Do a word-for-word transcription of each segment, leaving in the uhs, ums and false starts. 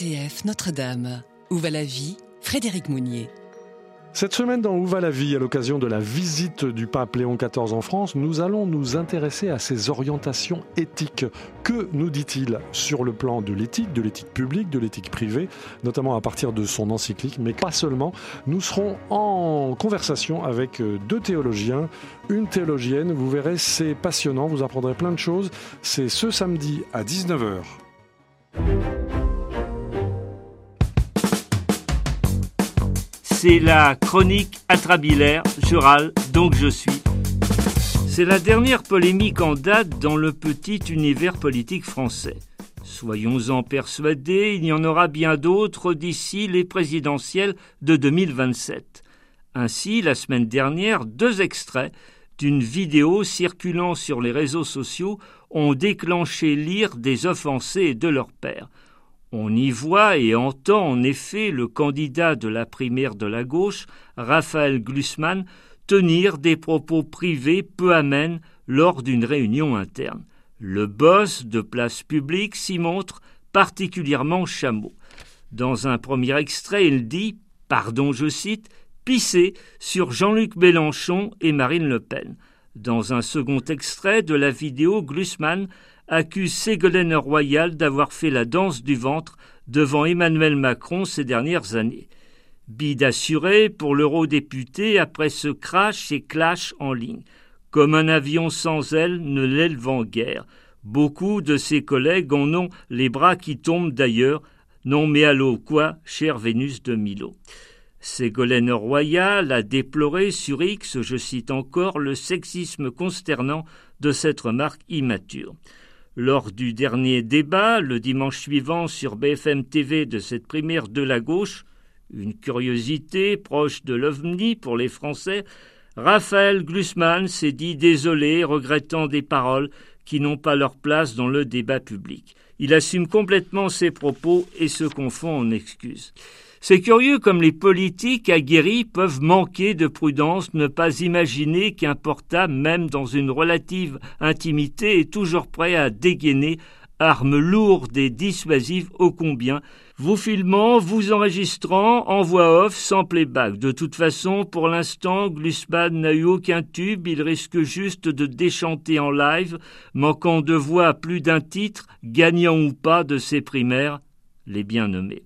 C F Notre-Dame. Où va la vie? Frédéric Mounier. Cette semaine dans Où va la vie, à l'occasion de la visite du pape Léon quatorze en France, nous allons nous intéresser à ses orientations éthiques. Que nous dit-il sur le plan de l'éthique, de l'éthique publique, de l'éthique privée, notamment à partir de son encyclique, mais pas seulement. Nous serons en conversation avec deux théologiens, une théologienne. Vous verrez, c'est passionnant, vous apprendrez plein de choses. C'est ce samedi à dix-neuf heures. C'est la chronique atrabilaire, je râle, donc je suis. C'est la dernière polémique en date dans le petit univers politique français. Soyons-en persuadés, il y en aura bien d'autres d'ici les présidentielles de deux mille vingt-sept. Ainsi, la semaine dernière, deux extraits d'une vidéo circulant sur les réseaux sociaux ont déclenché l'ire des offensés et de leurs pairs. On y voit et entend en effet le candidat de la primaire de la gauche, Raphaël Glucksmann, tenir des propos privés peu amènes lors d'une réunion interne. Le boss de Place Publique s'y montre particulièrement chameau. Dans un premier extrait, il dit, pardon je cite, « pisser sur Jean-Luc Mélenchon et Marine Le Pen ». Dans un second extrait de la vidéo, Glucksmann accuse Ségolène Royal d'avoir fait la danse du ventre devant Emmanuel Macron ces dernières années. Bide assuré pour l'eurodéputé après ce crash et clash en ligne. Comme un avion sans ailes ne l'élevant guère. Beaucoup de ses collègues en ont les bras qui tombent d'ailleurs. Non mais allô quoi, chère Vénus de Milo. Ségolène Royal a déploré sur X, je cite encore, le sexisme consternant de cette remarque immature. Lors du dernier débat, le dimanche suivant sur B F M T V de cette primaire de la gauche, une curiosité proche de l'ovni pour les Français, Raphaël Glucksmann s'est dit désolé, regrettant des paroles qui n'ont pas leur place dans le débat public. Il assume complètement ses propos et se confond en excuses. C'est curieux comme les politiques aguerris peuvent manquer de prudence, ne pas imaginer qu'un portable, même dans une relative intimité, est toujours prêt à dégainer, arme lourde et dissuasive ô combien, vous filmant, vous enregistrant, en voix off, sans playback. De toute façon, pour l'instant, Glucksmann n'a eu aucun tube, il risque juste de déchanter en live, manquant de voix à plus d'un titre, gagnant ou pas de ses primaires, les bien nommés.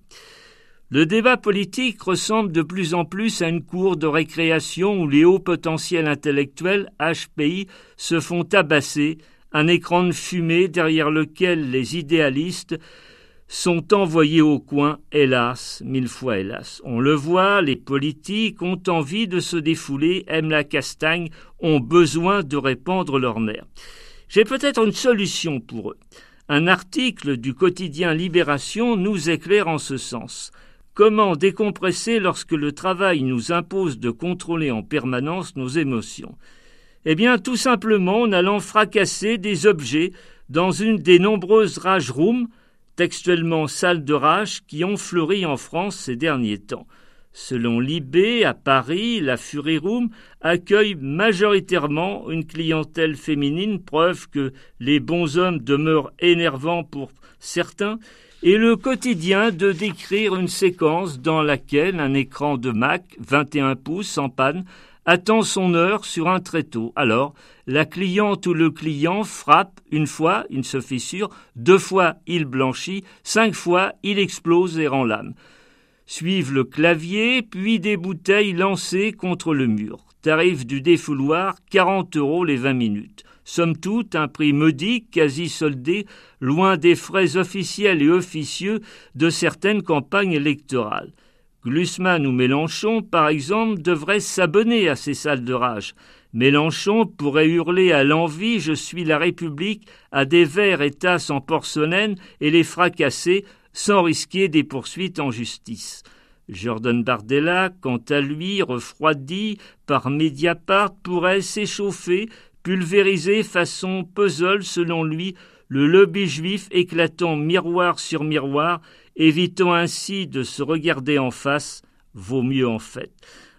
Le débat politique ressemble de plus en plus à une cour de récréation où les hauts potentiels intellectuels, H P I, se font tabasser, un écran de fumée derrière lequel les idéalistes sont envoyés au coin, hélas, mille fois hélas. On le voit, les politiques ont envie de se défouler, aiment la castagne, ont besoin de répandre leurs nerfs. J'ai peut-être une solution pour eux. Un article du quotidien Libération nous éclaire en ce sens. Comment décompresser lorsque le travail nous impose de contrôler en permanence nos émotions? Eh bien, tout simplement en allant fracasser des objets dans une des nombreuses rage rooms, textuellement salles de rage, qui ont fleuri en France ces derniers temps. Selon Libé, à Paris, la Fury Room accueille majoritairement une clientèle féminine, preuve que les bons hommes demeurent énervants pour certains, et le quotidien de décrire une séquence dans laquelle un écran de Mac vingt et un pouces en panne attend son heure sur un tréteau. Alors, la cliente ou le client frappe une fois, il se fissure, deux fois, il blanchit, cinq fois, il explose et rend l'âme. Suivent le clavier, puis des bouteilles lancées contre le mur. Tarif du défouloir, quarante euros les vingt minutes. Somme toute, un prix modique, quasi soldé, loin des frais officiels et officieux de certaines campagnes électorales. Glucksmann ou Mélenchon, par exemple, devraient s'abonner à ces salles de rage. Mélenchon pourrait hurler à l'envi « Je suis la République » à des verres et tasses en porcelaine et les fracasser sans risquer des poursuites en justice. Jordan Bardella, quant à lui, refroidi par Mediapart, pourrait s'échauffer, pulvériser façon puzzle selon lui, le lobby juif éclatant miroir sur miroir, évitant ainsi de se regarder en face, vaut mieux en fait.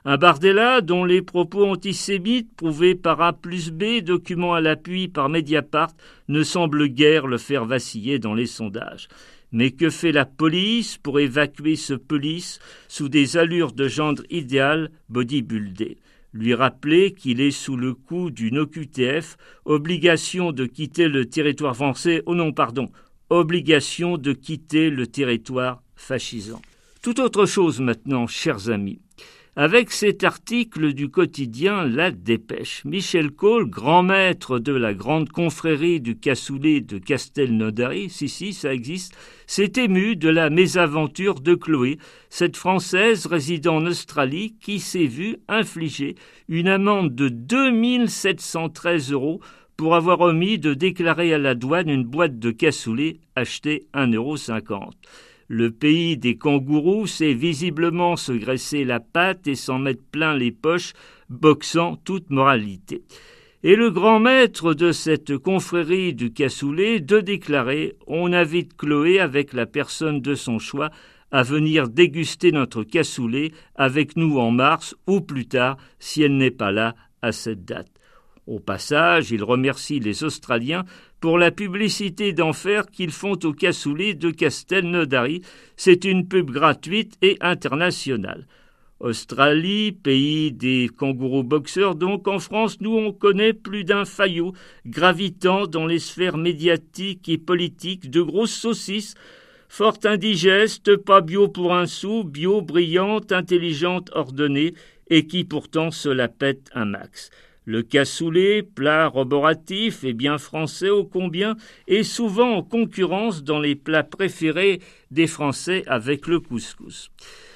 Un Bardella dont les propos antisémites, prouvés par A plus B, documents à l'appui par Mediapart, ne semblent guère le faire vaciller dans les sondages. Mais que fait la police pour évacuer ce police sous des allures de gendre idéal bodybuildé? Lui rappeler qu'il est sous le coup d'une O Q T F, obligation de quitter le territoire français, oh non, pardon, obligation de quitter le territoire fascisant. Tout autre chose maintenant, chers amis. Avec cet article du quotidien La Dépêche, Michel Cole, grand maître de la grande confrérie du cassoulet de Castelnaudary, si si, ça existe, s'est ému de la mésaventure de Chloé, cette Française résidant en Australie qui s'est vue infliger une amende de deux mille sept cent treize euros pour avoir omis de déclarer à la douane une boîte de cassoulet achetée un euro cinquante. Le pays des kangourous sait visiblement se graisser la patte et s'en mettre plein les poches, boxant toute moralité. Et le grand maître de cette confrérie du cassoulet de déclarer « On invite Chloé avec la personne de son choix à venir déguster notre cassoulet avec nous en mars ou plus tard si elle n'est pas là à cette date ». Au passage, il remercie les Australiens pour la publicité d'enfer qu'ils font au cassoulet de Castelnaudary. C'est une pub gratuite et internationale. Australie, pays des kangourous boxeurs, donc en France, nous on connaît plus d'un faillot gravitant dans les sphères médiatiques et politiques de grosses saucisses, fort indigestes, pas bio pour un sou, bio, brillantes, intelligentes, ordonnées, et qui pourtant se la pètent un max. Le cassoulet, plat roboratif et bien français ô combien, est souvent en concurrence dans les plats préférés des Français avec le couscous.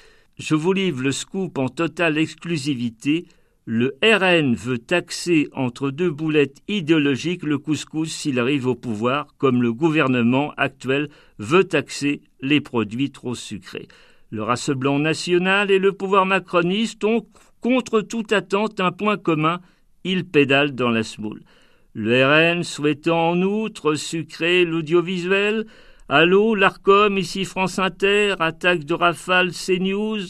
Je vous livre le scoop en totale exclusivité. Le R N veut taxer entre deux boulettes idéologiques le couscous s'il arrive au pouvoir, comme le gouvernement actuel veut taxer les produits trop sucrés. Le Rassemblement national et le pouvoir macroniste ont, contre toute attente, un point commun. Il pédale dans la semoule. Le R N souhaitant en outre sucrer l'audiovisuel, allô, l'Arcom, ici France Inter, attaque de rafale CNews,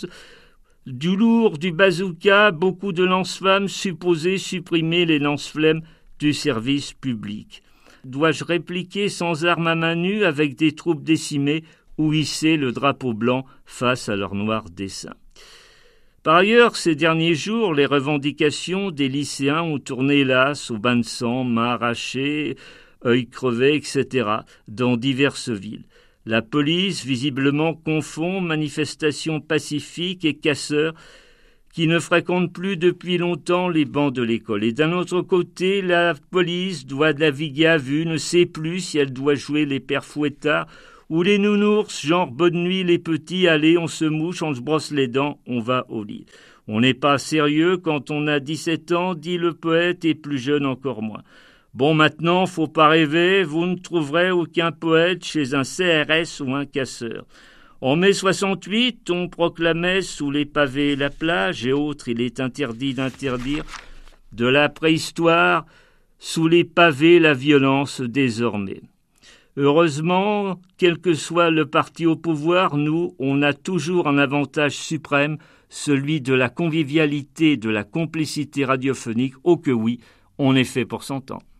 du lourd, du bazooka, beaucoup de lance-flammes, supposé supprimer les lance-flammes du service public. Dois-je répliquer sans armes à main nue avec des troupes décimées ou hisser le drapeau blanc face à leur noir dessein? Par ailleurs, ces derniers jours, les revendications des lycéens ont tourné, hélas, au bain de sang, mains arrachées, œils crevés, et cetera, dans diverses villes. La police, visiblement, confond manifestations pacifiques et casseurs qui ne fréquentent plus depuis longtemps les bancs de l'école. Et d'un autre côté, la police doit naviguer à vue, ne sait plus si elle doit jouer les pères fouettards ou les nounours, genre « bonne nuit les petits, allez, on se mouche, on se brosse les dents, on va au lit ». On n'est pas sérieux quand on a dix-sept ans, dit le poète, et plus jeune encore moins. Bon, maintenant, faut pas rêver, vous ne trouverez aucun poète chez un C R S ou un casseur. En mai soixante-huit, on proclamait sous les pavés la plage, et autres, il est interdit d'interdire, de la préhistoire, sous les pavés la violence désormais. Heureusement, quel que soit le parti au pouvoir, nous, on a toujours un avantage suprême, celui de la convivialité, de la complicité radiophonique. Oh que oui, on est fait pour s'entendre.